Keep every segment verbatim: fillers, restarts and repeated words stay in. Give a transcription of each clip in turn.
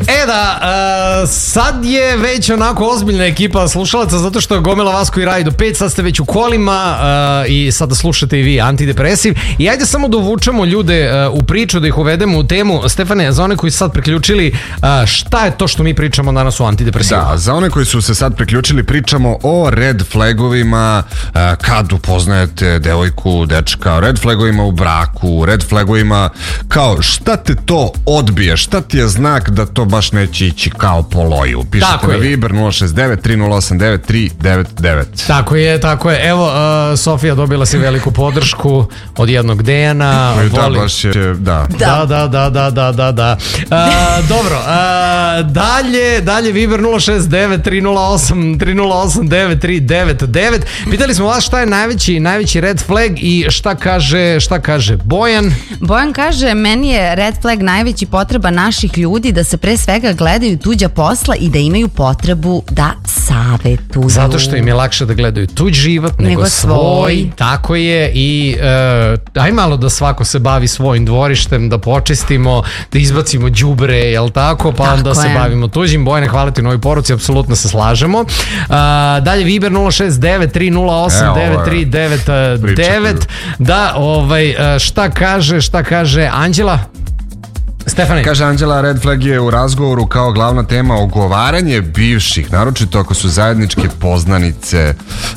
E da, uh, sad je već onako ozbiljna ekipa slušalaca, zato što je gomila vas koji radi do pet, sad ste već u kolima uh, i sada slušate i vi Antidepresiv. I ajde samo da uvučemo ljude uh, u priču, da ih uvedemo u temu. Stefane, za one koji su sad priključili, uh, šta je to što mi pričamo danas u Antidepresivu? Da, za one koji su se sad priključili pričamo o red flagovima uh, kad upoznajete devojku, dečka, red flagovima u braku, red flagovima kao šta te to odbije, šta ti je znak da to baš neće ići kao po loju. Pišete tako na je. Viber nula šest devet tri nula osam devet tri devet devet. Tako je, tako je. Evo, uh, Sofija, dobila si veliku podršku od jednog Dejana. Da, baš je, da. Da, da, da, da, da, da, da. Uh, dobro, uh, dalje, dalje Viber nula šest devet tri nula osam tri nula osam devet tri devet devet. Pitali smo vas šta je najveći, najveći red flag i šta kaže, šta kaže Bojan? Bojan kaže, meni je red flag najveći potreba naših ljudi da se pre svega gledaju tuđa posla i da imaju potrebu da savetuju. Zato što im je lakše da gledaju tuđ život nego, nego svoj. svoj. Tako je i uh, aj malo da svako se bavi svojim dvorištem, da počistimo, da izbacimo đubre, jel tako? Pa tako onda je. se bavimo tuđim. Bojane, hvala ti na ovoj poruci, apsolutno se slažemo. Uh, dalje Viber nula šest devet tri nula osam devet tri devet devet. Da, ovaj, šta kaže, šta kaže Anđela? Stefani. Kaže Anđela, red flag je u razgovoru kao glavna tema ogovaranje bivših, naročito ako su zajedničke poznanice. E,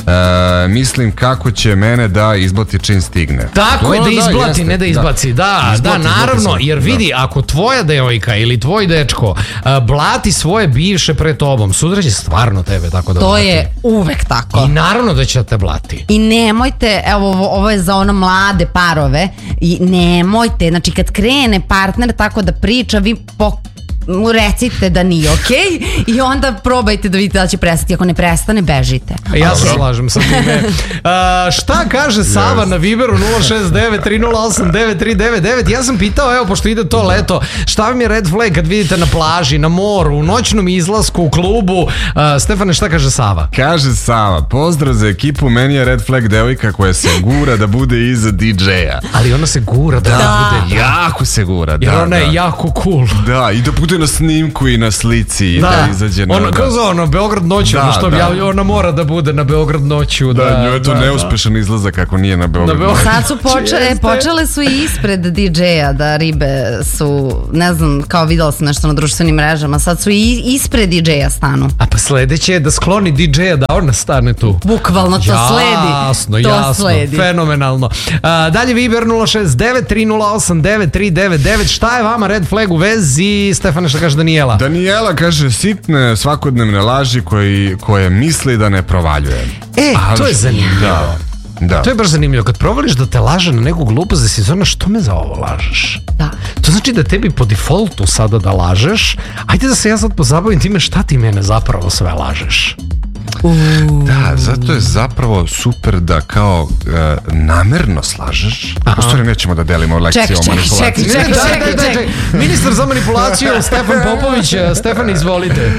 mislim kako će mene da izblati čim stigne. Tako to, je, da izblati, da, jeste, ne da izbaci. Da, da, izblati, da naravno, izblati, jer vidi, da. ako tvoja devojka ili tvoj dečko uh, blati svoje bivše pre tobom, sutra će stvarno tebe tako da to blati. To je uvek tako. I naravno da će te blati. I nemojte, evo, ovo je za ono mlade parove, i nemojte, znači kad krene partner tako da priča, vi po recite da nije okej okay, i onda probajte da vidite da će prestati. Ako ne prestane, bežite. Ja se slažem sa time. Uh, šta kaže Sava yes. na Viberu nula šest devet tri nula osam devet tri devet devet? Ja sam pitao, evo, pošto ide to leto, šta vam je red flag kad vidite na plaži, na moru, u noćnom izlasku, u klubu? Uh, Stefane, šta kaže Sava? Kaže Sava, pozdrav za ekipu, meni je red flag devojka koja se gura da bude iza di džeja. Ali ona se gura da, da bude. Jako se gura, da. Jer ona da. je jako cool. Da, i da bude na snimku i na slici i da, da izađe na... Ona, kao za ono, Beograd noću, da, što objavlja, ona mora da bude na Beograd noću. Da, da njoj je to da, neuspešan da. izlazak ako nije na Beograd noću. Sad su počele, počele su i ispred di džeja da ribe su, ne znam, kao videla sam nešto na društvenim mrežama, sad su i ispred di džeja stanu. A pa sledeće je da skloni di džeja da ona stane tu. Bukvalno to jasno, sledi. Jasno, to jasno, sledi. Fenomenalno. A, dalje Viber nula šest devet tri nula osam devet tri devet devet. Šta je vama red flag u vezi? Stefane, šta kaže Danijela? Danijela kaže sitne svakodnevne laži koji, koje misli da ne provaljuje. E, ali, to je zanimljivo. Da, da. To je baš zanimljivo. Kad provališ da te laže na neku glupost, da si zona, što me za ovo lažeš? Da. To znači da tebi po defaultu sada da lažeš. Ajde da se ja sad pozabavim time šta ti mene zapravo sve lažeš. Uh. Da, zato je zapravo super da kao e, namerno slažeš. U stvari nećemo da delimo lekcije ček, o manipulaciji. Ček, ček, ček, ček, ček, ček. Ministar za manipulaciju Stefan Popović. Stefan, izvolite.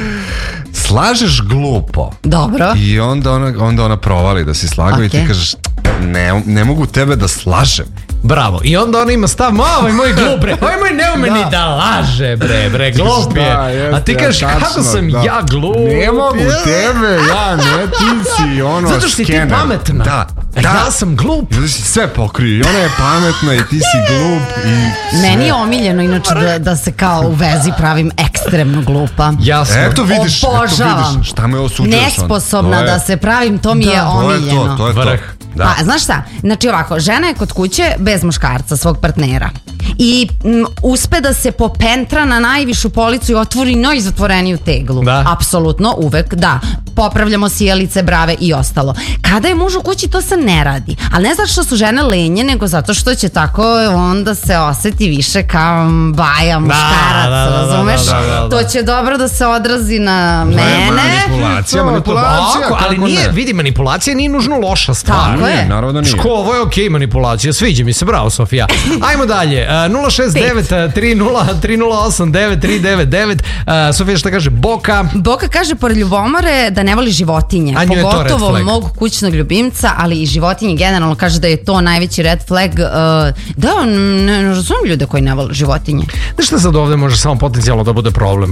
Slažeš glupo. Dobro. I onda ona, onda ona provali da si slagao okay. i ti kažeš ne, ne mogu tebe da slažem. Bravo. I onda ona ima stav, ma ovaj moj glup, bre, ovaj moj ne ume ni da laže, bre, bre, glup je. Da, jest, a ti kažeš, ja, kako sam da. ja glup? Ne mogu je. tebe, ja, ne, ti si ono zato što si ti pametna. Da, da. Ja sam glup. Zato si sve pokriju. I ona je pametna i ti si glup. I meni je omiljeno, inače, da, da se kao u vezi pravim ekstremno glupa. Jasno. Eto vidiš, obožavam. Eto vidiš, šta me osuđuješ? Nesposobna je, da se pravim, to mi da, je omiljeno. To je to, to je to. Da. Pa, znaš šta, znači ovako, žena je kod kuće bez muškarca, svog partnera i m, uspe da se popentra na najvišu policu i otvori najzatvoreniju teglu. Da. Apsolutno, uvek, da. Popravljamo sijalice, brave i ostalo. Kada je muž u kući, to se ne radi. Ali ne zato što su žene lenje, nego zato što će tako onda se oseti više kao baja muškarac, da, da, razumeš? Da, da, da, da. To će dobro da se odrazi na mene. Manipulacija, manipulacija. Tako, ali nije, ne? vidi, manipulacija nije nužno loša stvar. Tako je. Naravno da nije. Ško, ovo je okej okay, manipulacija, sviđa mi se, bravo Sofija. Ajmo dalje, uh, nula šest devet tri nula tri nula osam devet tri devet devet. uh, Sofija, šta kaže Boka? Boka kaže pored ljubomore da ne voli životinje, pogotovo mog kućnog ljubimca, ali i životinje generalno, kaže da je to najveći red flag. uh, Da, ne, ne razumijem ljude koji ne vole životinje. Znaš šta sad ovde može samo potencijalno da bude problem?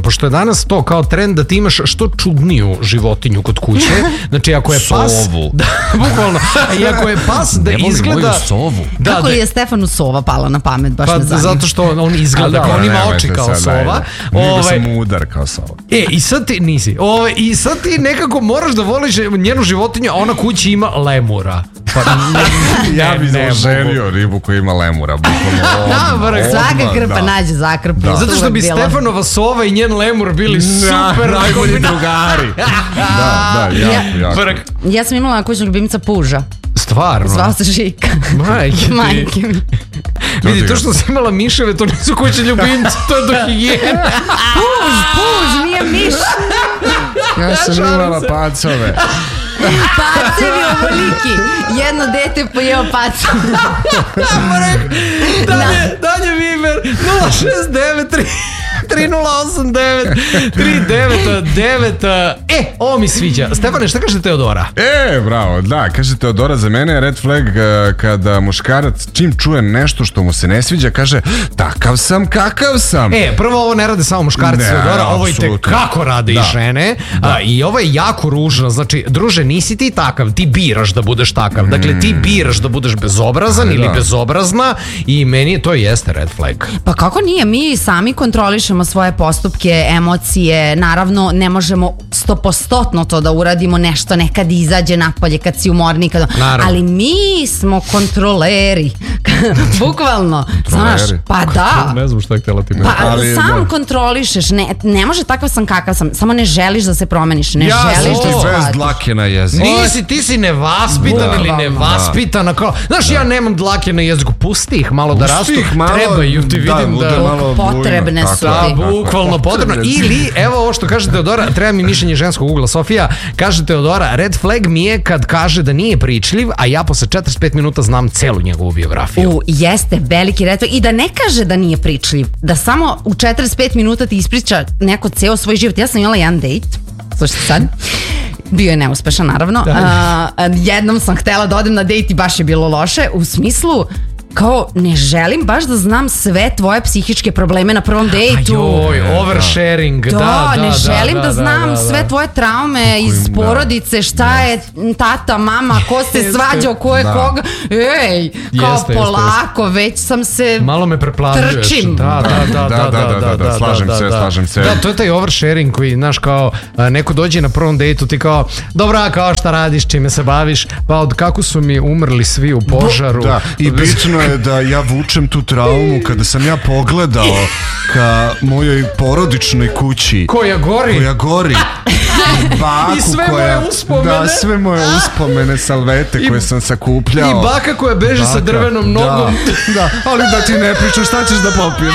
pitam, pošto je danas to kao trend da ti imaš što čudniju životinju kod kuće, znači ako je pas... Sovu. Da, bukvalno. I ako je pas da ne volim izgleda... moju sovu. Da, Kako da, je Stefanu sova pala na pamet, baš pa me zanima. zato što on izgleda, Da, kao on ima nemojte oči kao sad, sova. ajde. Nego Ovaj, sam mudar kao sova. E, i sad ti, nisi, Ove, i sad ti nekako moraš da voliš njenu životinju, a ona kući ima lemura. Pa, ne, Ja bih ne mogu. zaželio ribu koja ima lemura. bukvalno Da, odmah, vrh. Svaka odmah, krpa da. nađe zakrpu. Da. Zato što bi Stefanova sova i njen lemur bili super najbolji drugari. Da, da, jako, jako. Vrh. Ja sam imala kućnog ljubimca puža. Stvarno. Zvao se Žika. Majke ti. Majke mi. Vidi, to što si imala miševe, to nisu kuće ljubimci, to je do higijene. Puž, puž, nije miš. Ja sam imala pacove. Pacevi ovoliki. Jedno dete pojeo pacu. Dalje, dalje Viber, nula šest devet tri tri nula osam devet tri devet devet. E, ovo mi sviđa. Stefane, šta kaže Teodora? E, bravo, da, kaže Teodora, za mene je red flag uh, kada muškarac čim čuje nešto što mu se ne sviđa, kaže takav sam, kakav sam. E, prvo ovo ne rade samo muškarci, Ne, Teodora, ovo i apsolutno. tekako rade Da. i žene. A, I ovo je jako ružno. Znači, druže, nisi ti takav, ti biraš da budeš takav. Dakle, ti biraš da budeš bezobrazan Ali ili da. bezobrazna i meni to jeste red flag. Pa kako nije, mi sami kontrolišemo svoje postupke, emocije, naravno ne možemo stopostotno to da uradimo, nešto nekad izađe napolje kad si umorni, kad... Naravno. ali mi smo kontroleri, bukvalno, znaš, pa da. Ne znam šta je htjela ti Pa Ali, sam da. kontrolišeš, ne, ne može takav sam kakav sam, samo ne želiš da se promeniš, ne Ja, želiš o, da Ti se bez shvatiš. dlake na jeziku. Nisi, ti si nevaspitan Da. ili nevaspitana. Kao, znaš, ja nemam dlake na jeziku, pusti ih malo da Pusti rastu, ih malo, trebaju ti da, vidim bude da... malo Potrebne bujno, su tako je, ti. Da, tako je. bukvalno potrebno. Ili, evo ovo što kaže Teodora, treba mi mišljenje ženskog ugla. Sofija, kaže Teodora, red flag mi je kad kaže da nije pričljiv, a ja posle četrdeset pet minuta znam celu njegovu biografiju. U, jeste, veliki red flag. I da ne kaže da nije pričljiv, da samo u četrdeset pet minuta ti ispriča neko ceo svoj život. Ja sam imala jedan dejt, slušajte sad, bio je neuspešan naravno. A, jednom sam htela da odem na dejt i baš je bilo loše, u smislu kao ne želim baš da znam sve tvoje psihičke probleme na prvom dejtu. Ajoj, oversharing, da, Da, da, da. ne želim da, da, znam da, da. sve tvoje traume iz da. porodice, šta je tata, mama, ko se Jeste. svađao, ko je Da. koga. Ej, kao Jeste, jeste, polako, već sam se... Malo me preplavljuješ. Trčim. Da, da, da, da, da, da, da, slažem da, se, da. slažem se. Da, to je taj oversharing koji, znaš, kao a, neko dođe na prvom dejtu, ti kao, dobra, kao šta radiš, čime se baviš, pa od kako su mi umrli svi u požaru. Da, i bitno je da ja vučem tu traumu kada sam ja pogledao ka mojoj porodičnoj kući Koja gori. koja gori. Baku I sve koja, moje uspomene. Da, sve moje uspomene, salvete I- koje sam sakupljao. I baka koja beže sa Baka, drvenom nogom. Da, da, ali da ti ne pričam, šta ćeš da popiješ?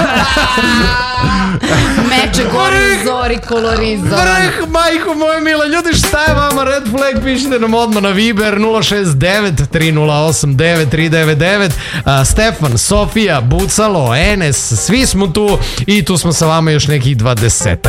Meče gori zori kolorizovan. Vrh, majko moja mila, ljudi, šta je vama red flag? Pišite nam odmah na Viber nula šest devet tri nula osam devet tri devet devet. A, Stefan, Sofija, Bucalo, Enes, svi smo tu i tu smo sa vama još nekih dvadesetak.